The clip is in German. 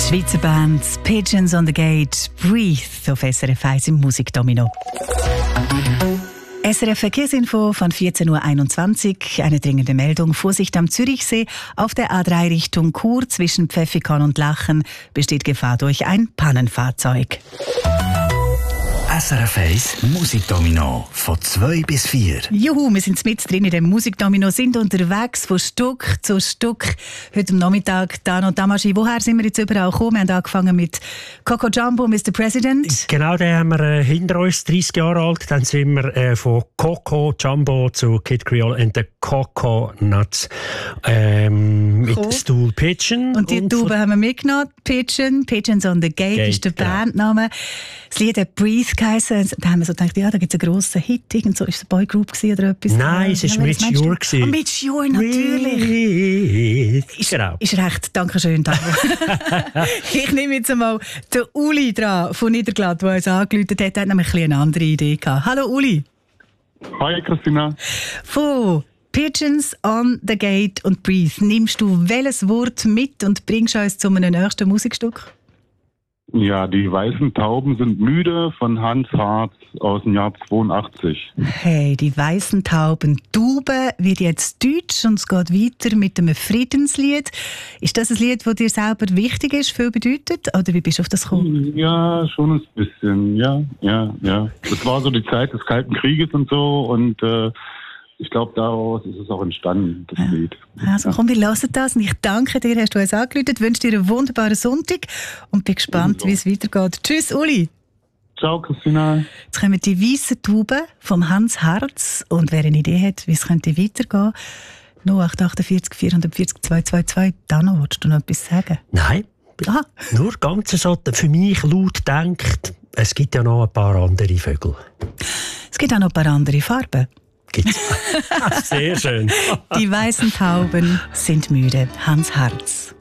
Schweizer Band Pigeons on the Gate, Breathe auf SRF 1 im Musikdomino. SRF Verkehrsinfo von 14.21 Uhr. Eine dringende Meldung. Vorsicht am Zürichsee. Auf der A3 Richtung Chur zwischen Pfäffikon und Lachen besteht Gefahr durch ein Pannenfahrzeug. SRF 1 Musikdomino von 2 bis 4. Juhu, wir sind mit drin in dem Musikdomino, sind unterwegs von Stück zu Stück. Heute am Nachmittag, Dano Damaschi, woher sind wir jetzt überall gekommen? Wir haben angefangen mit Coco Jumbo, Mr. President. Genau, den haben wir hinter uns, 30 Jahre alt. Dann sind wir von Coco Jumbo zu Kid Creole and the Coconuts mit Stool Pigeon. Und die Tube haben wir mitgenommen, Pigeons on the Gate ist der Bandname. Das Lied hat Breathe geheißen. Da haben wir so gedacht, ja, da gibt es einen grossen Hit. Irgend so, ist es eine Boygroup oder etwas? Nein, es war Mitch Ure. Mitch Ure, natürlich. Genau. Ist recht, danke schön. Ich nehme jetzt einmal den Uli dran von Niederglatt, der uns angerufen hat. Er hat nämlich eine andere Idee gehabt. Hallo Uli. Hi Christina. Von Pigeons on the Gate und Breathe. Nimmst du welches Wort mit und bringst uns zu einem nächsten Musikstück? Ja, die weißen Tauben sind müde von Hans Harz aus dem Jahr 82. Hey, die weißen Tauben. Tauben wird jetzt deutsch und es geht weiter mit einem Friedenslied. Ist das ein Lied, das dir selber wichtig ist, viel bedeutet? Oder wie bist du auf das gekommen? Ja, schon ein bisschen. Ja. Das war so die Zeit des Kalten Krieges und so und ich glaube, daraus ist es auch entstanden, das Lied. Also komm, wir hören das. Und ich danke dir, hast du uns angerufen. Ich wünsche dir einen wunderbaren Sonntag und bin gespannt, wie es weitergeht. Tschüss, Uli. Ciao, Christina. Jetzt kommen die weißen Tauben vom Hans Harz. Und wer eine Idee hat, wie es könnte weitergehen, 0848 440 222. Dano, willst du noch etwas sagen? Nein. Aha. Nur ganz so für mich laut denkt, es gibt ja noch ein paar andere Vögel. Es gibt auch noch ein paar andere Farben. Gibt's? Sehr schön. Die weißen Tauben sind müde. Hans Harz.